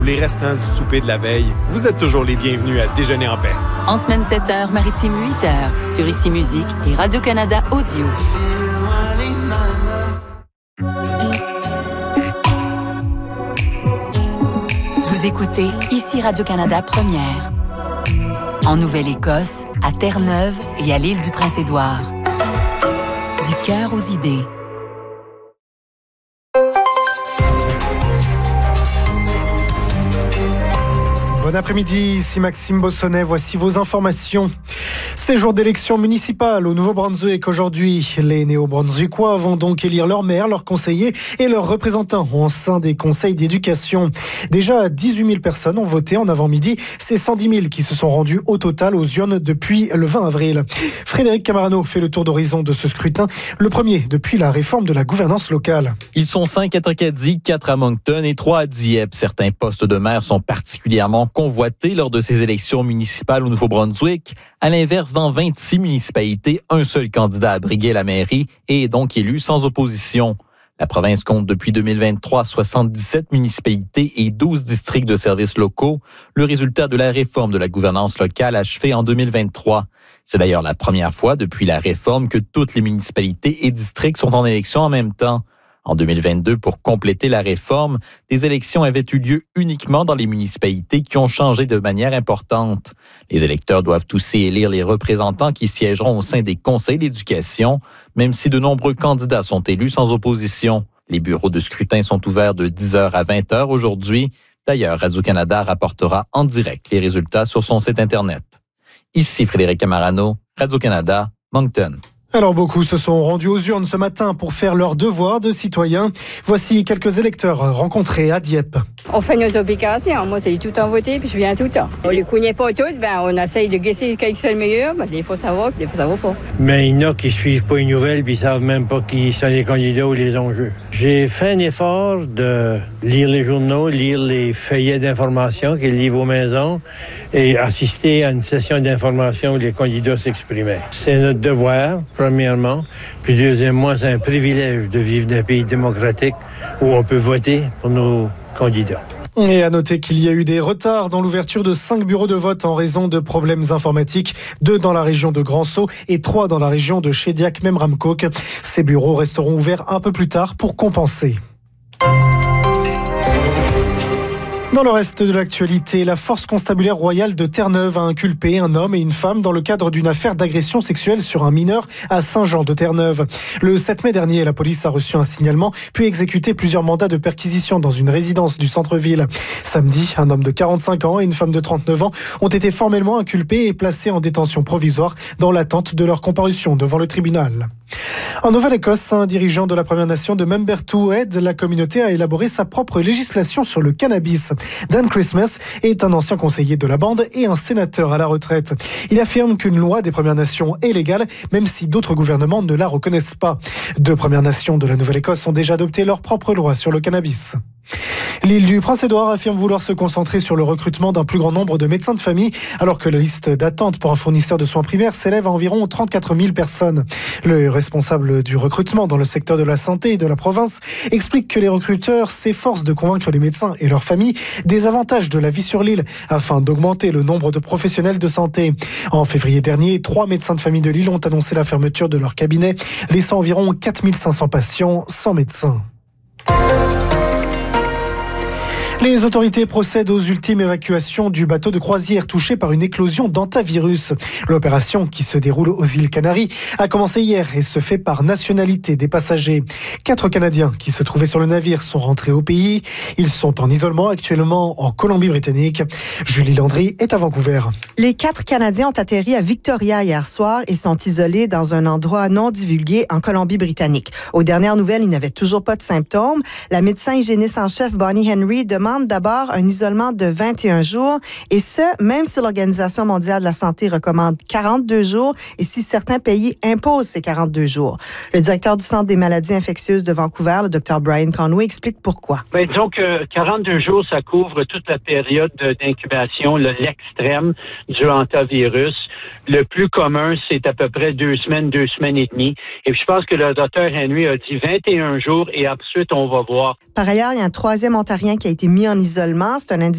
Les restants du souper de la veille, vous êtes toujours les bienvenus à Déjeuner en paix. En semaine 7h, Maritime 8h, sur Ici Musique et Radio-Canada Audio. Vous écoutez Ici Radio-Canada Première. En Nouvelle-Écosse, à Terre-Neuve et à l'île du Prince-Édouard. Du cœur aux idées. Bon après-midi, ici Maxime Bossonnet, voici vos informations. C'est jour d'élection municipale au Nouveau-Brunswick aujourd'hui. Les Néo-Brunswickois vont donc élire leur maire, leurs conseillers et leurs représentants au sein des conseils d'éducation. Déjà 18 000 personnes ont voté en avant-midi. C'est 110 000 qui se sont rendus au total aux urnes depuis le 20 avril. Frédéric Camarano fait le tour d'horizon de ce scrutin, le premier depuis la réforme de la gouvernance locale. Ils sont 5 à Tracadie, 4 à Moncton et 3 à Dieppe. Certains postes de maire sont particulièrement convoités lors de ces élections municipales au Nouveau-Brunswick. À l'inverse, dans 26 municipalités, un seul candidat a brigué la mairie et est donc élu sans opposition. La province compte depuis 2023 77 municipalités et 12 districts de services locaux, le résultat de la réforme de la gouvernance locale achevée en 2023. C'est d'ailleurs la première fois depuis la réforme que toutes les municipalités et districts sont en élection en même temps. En 2022, pour compléter la réforme, des élections avaient eu lieu uniquement dans les municipalités qui ont changé de manière importante. Les électeurs doivent aussi élire les représentants qui siégeront au sein des conseils d'éducation, même si de nombreux candidats sont élus sans opposition. Les bureaux de scrutin sont ouverts de 10h à 20h aujourd'hui. D'ailleurs, Radio-Canada rapportera en direct les résultats sur son site Internet. Ici Frédéric Camarano, Radio-Canada, Moncton. Alors beaucoup se sont rendus aux urnes ce matin pour faire leur devoir de citoyen. Voici quelques électeurs rencontrés à Dieppe. On fait nos obligations. Moi, c'est tout le temps voté, puis je viens tout le temps. On les connaît pas toutes, on essaye de guesser quel est le meilleur. Des fois, ça va, des fois, ça va pas. Mais il y en a qui suivent pas une nouvelle, puis ils savent même pas qui sont les candidats ou les enjeux. J'ai fait un effort de lire les journaux, lire les feuillets d'information qu'ils livrent aux maisons et assister à une session d'information où les candidats s'exprimaient. C'est notre devoir, premièrement. Puis deuxièmement, c'est un privilège de vivre dans un pays démocratique où on peut voter pour nos candidats. Et à noter qu'il y a eu des retards dans l'ouverture de 5 bureaux de vote en raison de problèmes informatiques, 2 dans la région de Grand-Sault et 3 dans la région de Shediac-Memramcook. Ces bureaux resteront ouverts un peu plus tard pour compenser. Dans le reste de l'actualité, la force constabulaire royale de Terre-Neuve a inculpé un homme et une femme dans le cadre d'une affaire d'agression sexuelle sur un mineur à Saint-Jean-de-Terre-Neuve. Le 7 mai dernier, la police a reçu un signalement, puis exécuté plusieurs mandats de perquisition dans une résidence du centre-ville. Samedi, un homme de 45 ans et une femme de 39 ans ont été formellement inculpés et placés en détention provisoire dans l'attente de leur comparution devant le tribunal. En Nouvelle-Écosse, un dirigeant de la Première Nation de Membertou aide la communauté à élaborer sa propre législation sur le cannabis. Dan Christmas est un ancien conseiller de la bande et un sénateur à la retraite. Il affirme qu'une loi des Premières Nations est légale, même si d'autres gouvernements ne la reconnaissent pas. 2 Premières Nations de la Nouvelle-Écosse ont déjà adopté leur propre loi sur le cannabis. L'île du Prince-Édouard affirme vouloir se concentrer sur le recrutement d'un plus grand nombre de médecins de famille, alors que la liste d'attente pour un fournisseur de soins primaires s'élève à environ 34 000 personnes. Le responsable du recrutement dans le secteur de la santé de la province explique que les recruteurs s'efforcent de convaincre les médecins et leurs familles des avantages de la vie sur l'île, afin d'augmenter le nombre de professionnels de santé. En février dernier, 3 médecins de famille de l'île ont annoncé la fermeture de leur cabinet, laissant environ 4 500 patients sans médecin. Les autorités procèdent aux ultimes évacuations du bateau de croisière touché par une éclosion d'hantavirus. L'opération, qui se déroule aux îles Canaries, a commencé hier et se fait par nationalité des passagers. 4 Canadiens qui se trouvaient sur le navire sont rentrés au pays. Ils sont en isolement actuellement en Colombie-Britannique. Julie Landry est à Vancouver. Les 4 Canadiens ont atterri à Victoria hier soir et sont isolés dans un endroit non divulgué en Colombie-Britannique. Aux dernières nouvelles, ils n'avaient toujours pas de symptômes. La médecin hygiéniste en chef Bonnie Henry demande d'abord un isolement de 21 jours, et ce, même si l'Organisation mondiale de la santé recommande 42 jours et si certains pays imposent ces 42 jours. Le directeur du Centre des maladies infectieuses de Vancouver, le Dr Brian Conway, explique pourquoi. Disons que 42 jours, ça couvre toute la période d'incubation, l'extrême du hantavirus. Le plus commun, c'est à peu près 2 semaines et demie. Et je pense que le Dr Henry a dit 21 jours et ensuite, on va voir. Par ailleurs, il y a un 3e Ontarien qui a été mis en isolement. C'est un